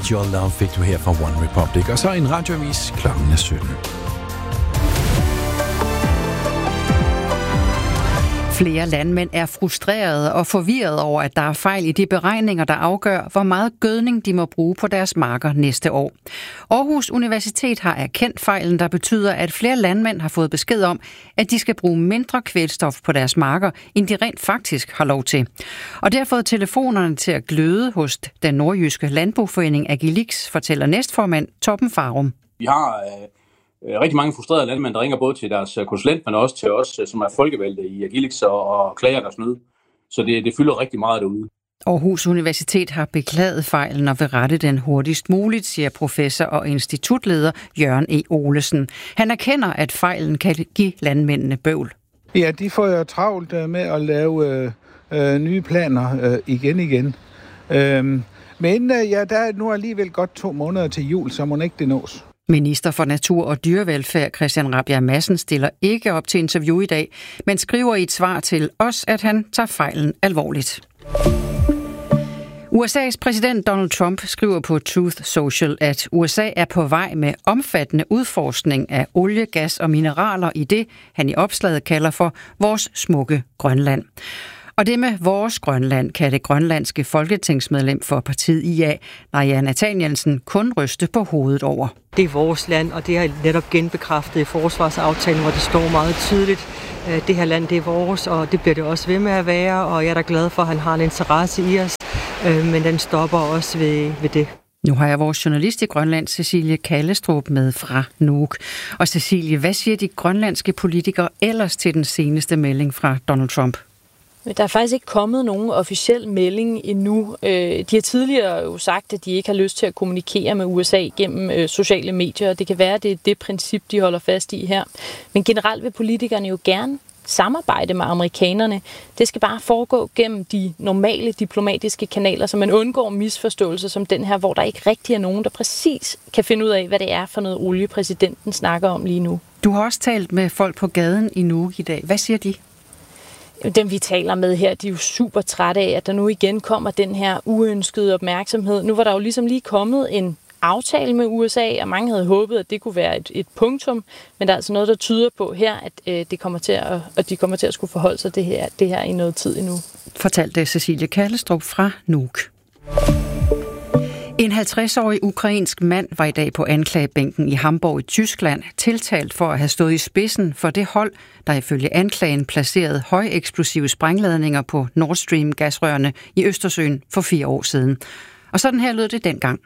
Need Your Love fik du her fra One Republic. Og så en radioavis klokken 17. Flere landmænd er frustrerede og forvirrede over, at der er fejl i de beregninger, der afgør, hvor meget gødning de må bruge på deres marker næste år. Aarhus Universitet har erkendt fejlen, der betyder, at flere landmænd har fået besked om, at de skal bruge mindre kvælstof på deres marker, end de rent faktisk har lov til. Og det har fået telefonerne til at gløde hos den nordjyske landboforening Agilix, fortæller næstformand Torben Farum. Vi har rigtig mange frustrerede landmænd, der ringer både til deres konsulent, men også til os, som er folkevalgte i Agilix og klager deres nød. Så det fylder rigtig meget derude. Aarhus Universitet har beklaget fejlen og vil rette den hurtigst muligt, siger professor og institutleder Jørgen E. Olesen. Han erkender, at fejlen kan give landmændene bøvl. Ja, de får jo travlt med at lave nye planer igen. Men der er nu alligevel godt 2 måneder til jul, så må ikke det nås. Minister for Natur og Dyrevelfærd Christian Rabjerg Madsen stiller ikke op til interview i dag, men skriver i et svar til os, at han tager fejlen alvorligt. USA's præsident Donald Trump skriver på Truth Social, at USA er på vej med omfattende udforskning af olie, gas og mineraler i det, han i opslaget kalder for vores smukke Grønland. Og det med vores Grønland kan det grønlandske folketingsmedlem for partiet IA, Naja Nathanielsen, kun ryste på hovedet over. Det er vores land, og det er netop genbekræftet i forsvarsaftalen, hvor det står meget tydeligt. Det her land, det er vores, og det bliver det også ved med at være, og jeg er da glad for, at han har en interesse i os, men den stopper også ved det. Nu har jeg vores journalist i Grønland, Cecilie Kallestrup, med fra Nuuk. Og Cecilie, hvad siger de grønlandske politikere ellers til den seneste melding fra Donald Trump? Der er faktisk ikke kommet nogen officiel melding endnu. De har tidligere jo sagt, at de ikke har lyst til at kommunikere med USA gennem sociale medier, og det kan være, at det er det princip, de holder fast i her. Men generelt vil politikerne jo gerne samarbejde med amerikanerne. Det skal bare foregå gennem de normale diplomatiske kanaler, så man undgår misforståelser som den her, hvor der ikke rigtig er nogen, der præcis kan finde ud af, hvad det er for noget olie, præsidenten snakker om lige nu. Du har også talt med folk på gaden i Nuuk i dag. Hvad siger de? Dem, vi taler med her, de er jo super trætte af, at der nu igen kommer den her uønskede opmærksomhed. Nu var der jo ligesom lige kommet en aftale med USA, og mange havde håbet, at det kunne være et punktum, men der er altså noget, der tyder på her, at de kommer til at skulle forholde sig det her i noget tid endnu. Fortalte Cecilie Kallestrup fra Nuuk. En 50-årig ukrainsk mand var i dag på anklagebænken i Hamburg i Tyskland, tiltalt for at have stået i spidsen for det hold, der ifølge anklagen placerede højeksplosive sprængladninger på Nord Stream gasrørene i Østersøen for 4 år siden. Og sådan her lød det dengang.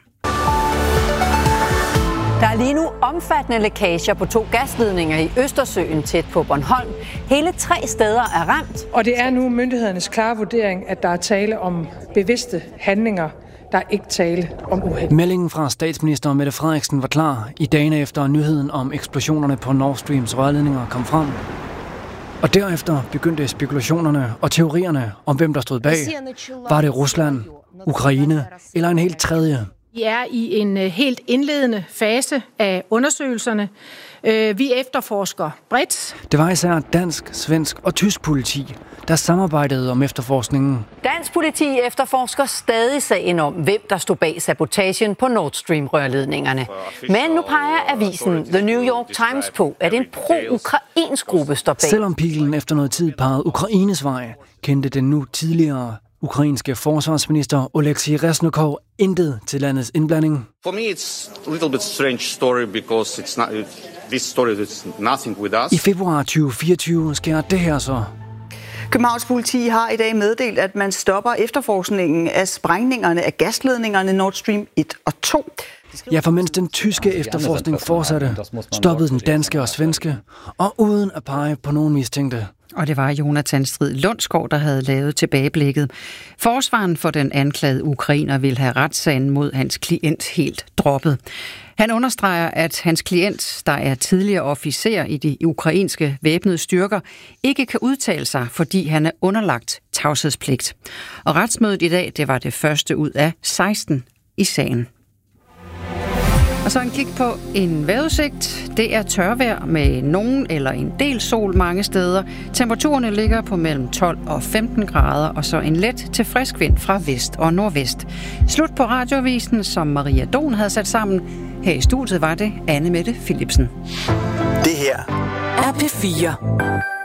Der er lige nu omfattende lækager på 2 gasledninger i Østersøen tæt på Bornholm. Hele 3 steder er ramt. Og det er nu myndighedernes klare vurdering, at der er tale om bevidste handlinger. Der er ikke tale om uheld. Meldingen fra statsminister Mette Frederiksen var klar i dagene efter nyheden om eksplosionerne på Nord Streams rørledninger kom frem. Og derefter begyndte spekulationerne og teorierne om, hvem der stod bag. Var det Rusland, Ukraine eller en helt tredje? Vi er i en helt indledende fase af undersøgelserne. Vi efterforsker bredt. Det var især dansk, svensk og tysk politi, der samarbejdede om efterforskningen. Dansk politi efterforsker stadig sagen om, hvem der stod bag sabotagen på Nord Stream-rørledningerne. Men nu peger avisen The New York Times på, at en pro-ukrainsk gruppe står bag. Selvom pilen efter noget tid pegede Ukraines vej, kendte den nu tidligere ukrainske forsvarsminister Oleksiy Reznikov intet til landets indblanding. For me it's a little bit strange story because it's not this story is nothing with us. I februar 2024 sker det her så. Københavns politi har i dag meddelt, at man stopper efterforskningen af sprængningerne af gasledningerne Nord Stream 1 og 2. Ja, for mens den tyske efterforskning fortsatte, stoppede den danske og svenske, og uden at pege på nogen mistænkte. Og det var Jonathan Strid Lundsgaard, der havde lavet tilbageblikket. Forsvaren for den anklagede ukrainer vil have retssagen mod hans klient helt droppet. Han understreger, at hans klient, der er tidligere officer i de ukrainske væbnede styrker, ikke kan udtale sig, fordi han er underlagt tavshedspligt. Og retsmødet i dag, det var det første ud af 16 i sagen. Og så en kig på en vejrudsigt. Det er tørvejr med nogen eller en del sol mange steder. Temperaturerne ligger på mellem 12 og 15 grader, og så en let til frisk vind fra vest og nordvest. Slut på radioavisen, som Maria Don havde sat sammen. Her i studiet var det Anne Mette Philipsen. Det her er P4.